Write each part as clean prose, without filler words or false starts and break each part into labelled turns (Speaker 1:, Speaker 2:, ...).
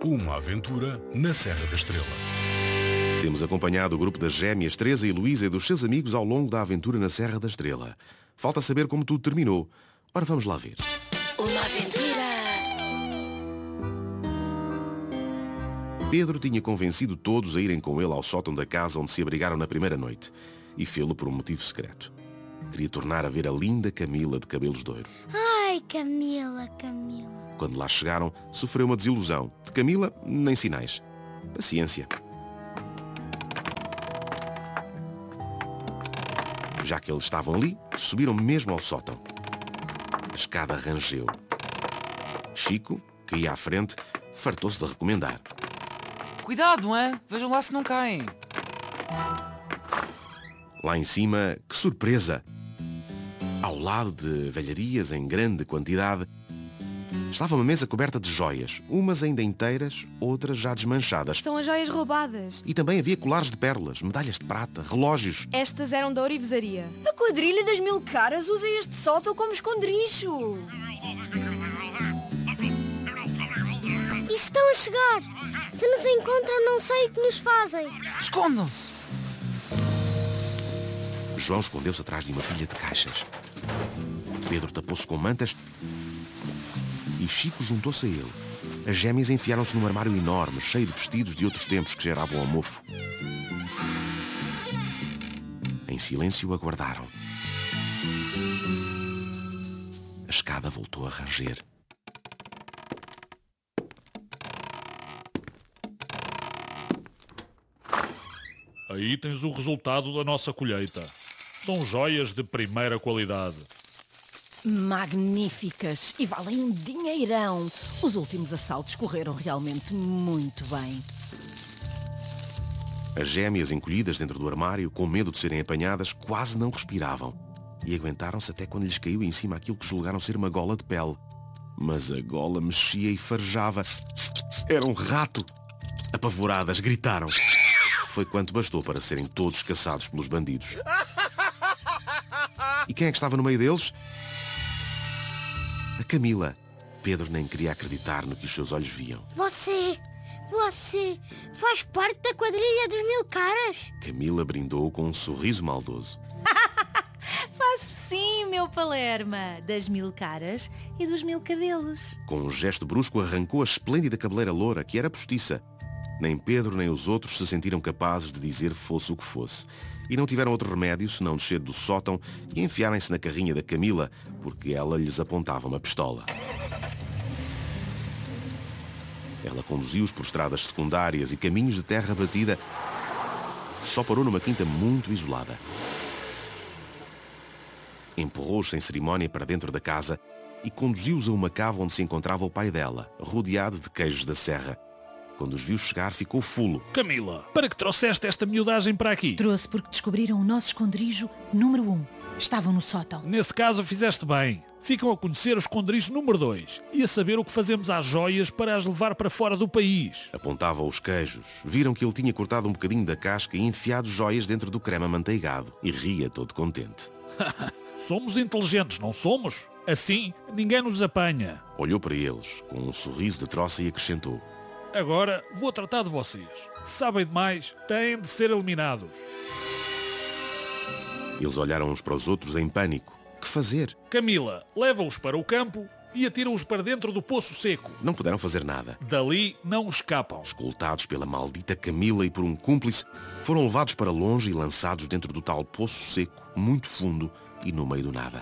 Speaker 1: Uma aventura na Serra da Estrela.
Speaker 2: Temos acompanhado o grupo das gêmeas Teresa e Luísa e dos seus amigos ao longo da aventura na Serra da Estrela. Falta saber como tudo terminou. Ora, vamos lá ver.
Speaker 3: Uma aventura!
Speaker 2: Pedro tinha convencido todos a irem com ele ao sótão da casa onde se abrigaram na primeira noite. E fê-lo por um motivo secreto. Queria tornar a ver a linda Camila de cabelos de ouro.
Speaker 4: Ai, Camila.
Speaker 2: Quando lá chegaram, sofreu uma desilusão. De Camila, nem sinais. Paciência. Já que eles estavam ali, subiram mesmo ao sótão. A escada rangeu. Chico, que ia à frente, fartou-se de recomendar.
Speaker 5: Cuidado, hein? Vejam lá se não caem.
Speaker 2: Lá em cima, que surpresa! Ao lado de velharias em grande quantidade, estava uma mesa coberta de joias, umas ainda inteiras, outras já desmanchadas.
Speaker 6: São as joias roubadas.
Speaker 2: E também havia colares de pérolas, medalhas de prata, relógios.
Speaker 6: Estas eram da ourivesaria.
Speaker 3: A quadrilha das 1000 caras usa este sótão como esconderijo.
Speaker 4: E estão a chegar. Se nos encontram, não sei o que nos fazem.
Speaker 5: Escondam-se!
Speaker 2: João escondeu-se atrás de uma pilha de caixas. Pedro tapou-se com mantas e Chico juntou-se a ele. As gêmeas enfiaram-se num armário enorme, cheio de vestidos de outros tempos que geravam ao mofo. Em silêncio aguardaram. A escada voltou a ranger.
Speaker 7: Aí tens o resultado da nossa colheita. São joias de primeira qualidade.
Speaker 8: Magníficas e valem um dinheirão. Os últimos assaltos correram realmente muito bem.
Speaker 2: As gêmeas, encolhidas dentro do armário, com medo de serem apanhadas, quase não respiravam. E aguentaram-se até quando lhes caiu em cima aquilo que julgaram ser uma gola de pele. Mas a gola mexia e farejava. Era um rato! Apavoradas, gritaram. Foi quanto bastou para serem todos caçados pelos bandidos. E quem é que estava no meio deles? A Camila. Pedro nem queria acreditar no que os seus olhos viam.
Speaker 4: Você faz parte da quadrilha dos 1000 caras?
Speaker 2: Camila brindou com um sorriso maldoso.
Speaker 8: Faz sim, meu Palerma, das 1000 caras e dos 1000 cabelos.
Speaker 2: Com um gesto brusco arrancou a esplêndida cabeleira loura, que era postiça. Nem Pedro nem os outros se sentiram capazes de dizer fosse o que fosse. E não tiveram outro remédio senão descer do sótão e enfiarem-se na carrinha da Camila, porque ela lhes apontava uma pistola. Ela conduziu-os por estradas secundárias e caminhos de terra batida. Só parou numa quinta muito isolada. Empurrou-os sem cerimónia para dentro da casa e conduziu-os a uma cava onde se encontrava o pai dela, rodeado de queijos da serra. Quando os viu chegar, ficou fulo.
Speaker 7: Camila, para que trouxeste esta miudagem para aqui?
Speaker 8: Trouxe porque descobriram o nosso esconderijo número 1. Estavam no sótão.
Speaker 7: Nesse caso fizeste bem. Ficam a conhecer o esconderijo número 2 e a saber o que fazemos às joias para as levar para fora do país.
Speaker 2: Apontava os queijos. Viram que ele tinha cortado um bocadinho da casca e enfiado joias dentro do creme amanteigado. E ria todo contente.
Speaker 7: Somos inteligentes, não somos? Assim, ninguém nos apanha.
Speaker 2: Olhou para eles, com um sorriso de troça e acrescentou.
Speaker 7: Agora vou tratar de vocês. Se sabem demais, têm de ser eliminados.
Speaker 2: Eles olharam uns para os outros em pânico. Que fazer?
Speaker 7: Camila, leva-os para o campo e atira-os para dentro do poço seco.
Speaker 2: Não puderam fazer nada.
Speaker 7: Dali não escapam.
Speaker 2: Escoltados pela maldita Camila e por um cúmplice, foram levados para longe e lançados dentro do tal poço seco, muito fundo e no meio do nada.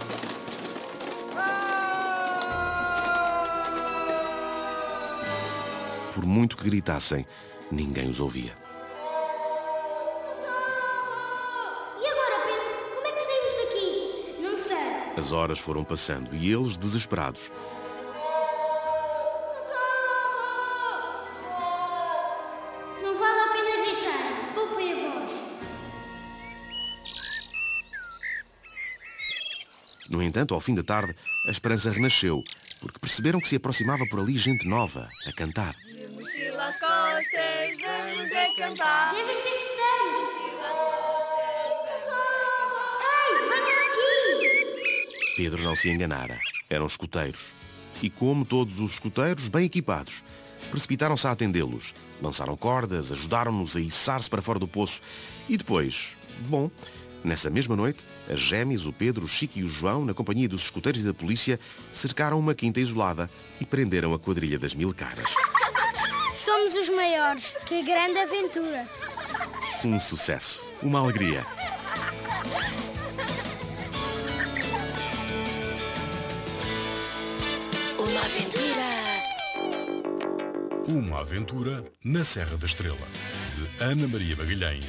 Speaker 2: Por muito que gritassem, ninguém os ouvia.
Speaker 4: E agora, Pedro? Como é que saímos daqui? Não sei.
Speaker 2: As horas foram passando e eles, desesperados,
Speaker 4: Não vale a pena gritar. Poupem a voz.
Speaker 2: No entanto, ao fim da tarde, a esperança renasceu, porque perceberam que se aproximava por ali gente nova, a cantar.
Speaker 3: Mochila às costas, vamos a cantar.
Speaker 4: Devem ser escuteiros. Ei, venham aqui.
Speaker 2: Pedro não se enganara. Eram escuteiros. E como todos os escuteiros, bem equipados, precipitaram-se a atendê-los. Lançaram cordas, ajudaram-nos a içar-se para fora do poço. E depois, bom, nessa mesma noite, as gêmeas, o Pedro, o Chico e o João, na companhia dos escuteiros e da polícia, cercaram uma quinta isolada e prenderam a quadrilha das 1000 caras.
Speaker 4: Somos os maiores. Que grande aventura.
Speaker 2: Um sucesso, uma alegria.
Speaker 1: Uma aventura na Serra da Estrela, de Ana Maria Magalhães